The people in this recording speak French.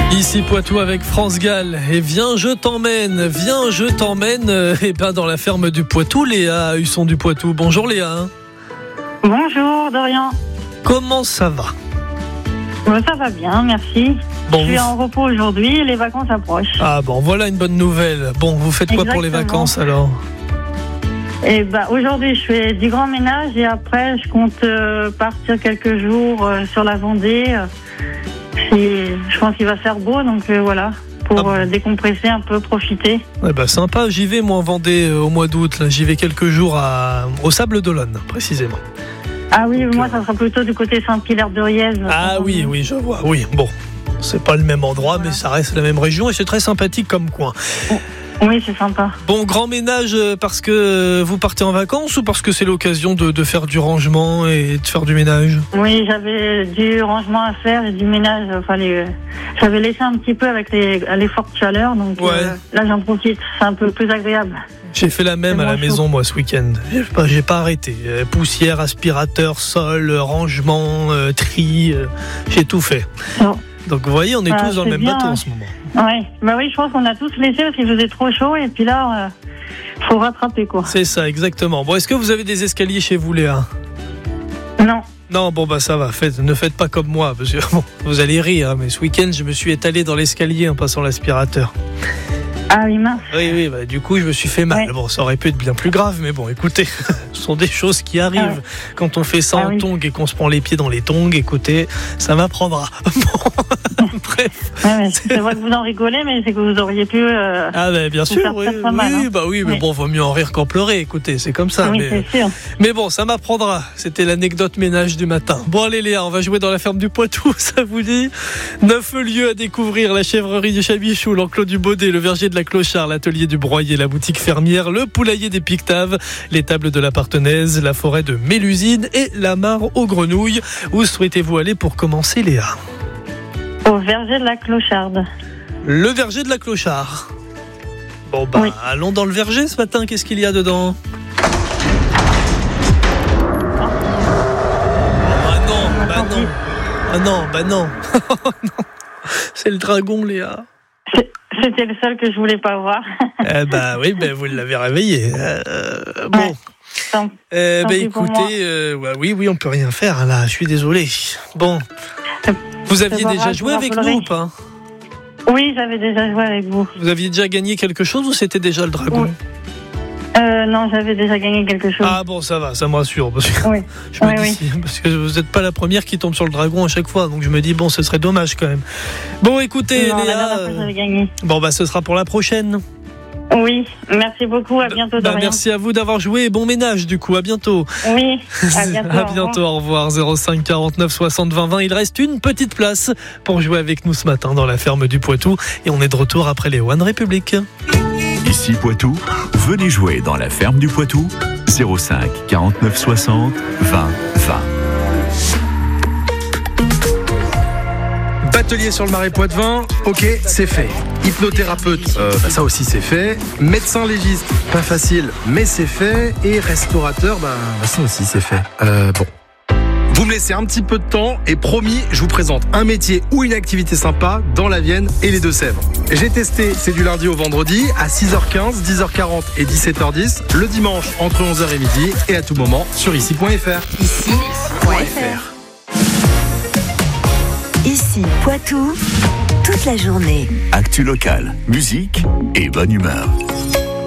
Ici Poitou avec France Gall et viens je t'emmène dans la ferme du Poitou. Léa Husson du Poitou. Bonjour Léa. Bonjour Dorian. Comment ça va? Ça va bien, merci. Bon, je suis en repos aujourd'hui et les vacances approchent. Ah bon, voilà une bonne nouvelle. Bon, vous faites quoi pour les vacances alors? Aujourd'hui je fais du grand ménage et après je compte partir quelques jours sur la Vendée. Je pense qu'il va faire beau, donc voilà, pour décompresser un peu, profiter. Sympa, j'y vais moi en Vendée au mois d'août. Là. J'y vais quelques jours au Sable d'Olonne, précisément. Ah oui, moi ça sera plutôt du côté Saint-Hilaire-de-Riez. Ah oui, je vois, oui. Bon, c'est pas le même endroit, voilà. Mais ça reste la même région et c'est très sympathique comme coin. Oui, c'est sympa. Bon, grand ménage parce que vous partez en vacances ou parce que c'est l'occasion de faire du rangement et de faire du ménage? Oui, j'avais du rangement à faire et du ménage. J'avais laissé un petit peu avec les fortes chaleurs, donc là j'en profite. C'est un peu plus agréable. J'ai fait la même à la maison moi ce week-end. J'ai pas arrêté. Poussière, aspirateur, sol, rangement, tri, j'ai tout fait. Non. Donc vous voyez, on est tous dans le même bateau en ce moment. Oui, je pense qu'on a tous laissé parce qu'il faisait trop chaud et puis là, faut rattraper quoi. C'est ça, exactement. Bon, est-ce que vous avez des escaliers chez vous, Léa? Non, ça va. Ne faites pas comme moi, parce que vous allez rire, mais ce week-end, je me suis étalé dans l'escalier en passant l'aspirateur. Ah oui, mince. Oui, du coup, je me suis fait mal. Ouais. Bon, ça aurait pu être bien plus grave, mais bon, écoutez, ce sont des choses qui arrivent. Quand on fait ça en tongs et qu'on se prend les pieds dans les tongs, écoutez, ça m'apprendra. Bref. C'est vrai que vous en rigolez, mais c'est que vous auriez pu. Bien sûr, oui, mais bon, vaut mieux en rire qu'en pleurer, écoutez, c'est comme ça. Oui, c'est sûr. Mais bon, ça m'apprendra. C'était l'anecdote ménage du matin. Bon, allez, Léa, on va jouer dans la ferme du Poitou, ça vous dit? 9 lieux à découvrir: la chèvrerie du Chabichou, l'enclos du Baudet, le verger de la Clochard, l'atelier du Broyer, la boutique fermière, le poulailler des Pictaves, l'étable de la Partenaise, la forêt de Mélusine et la mare aux Grenouilles. Où souhaitez-vous aller pour commencer, Léa? Au verger de la Clocharde. Le verger de la Clochard. Bon, allons dans le verger ce matin. Qu'est-ce qu'il y a dedans? Non. C'est le dragon, Léa. C'était le seul que je voulais pas voir. Vous l'avez réveillé. Bon. Écoutez, oui, on peut rien faire là. Je suis désolé. Bon. Vous aviez déjà joué avec nous ou pas? Oui, j'avais déjà joué avec vous. Vous aviez déjà gagné quelque chose ou c'était déjà le dragon? Non, j'avais déjà gagné quelque chose. Ah bon, ça va, ça me rassure. Parce que parce que vous n'êtes pas la première qui tombe sur le dragon à chaque fois. Donc je me dis, ce serait dommage quand même. Bon, écoutez, Léa. La dernière fois, j'avais gagné. Ce sera pour la prochaine. Oui, merci beaucoup, à bientôt. Merci à vous d'avoir joué et bon ménage du coup, à bientôt. Oui, à bientôt. À bientôt, au revoir. 05 49 60 20 20. Il reste une petite place pour jouer avec nous ce matin dans la ferme du Poitou et on est de retour après les One République. Ici Poitou, venez jouer dans la ferme du Poitou. 05 49 60 20 20. Batelier sur le Marais Poitevin, ok, c'est fait. Hypnothérapeute, ça aussi c'est fait. Médecin légiste, pas facile, mais c'est fait. Et restaurateur, ça aussi c'est fait. Vous me laissez un petit peu de temps et promis, je vous présente un métier ou une activité sympa dans la Vienne et les Deux-Sèvres. J'ai testé, c'est du lundi au vendredi à 6h15, 10h40 et 17h10, le dimanche entre 11h et midi et à tout moment sur ici.fr. Ici.fr. Ici Poitou, toute la journée. Actu locale, musique et bonne humeur.